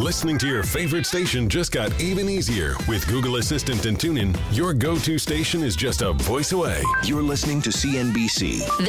Listening to your favorite station just got even easier. With Google Assistant and TuneIn, your go-to station is just a voice away. You're listening to CNBC.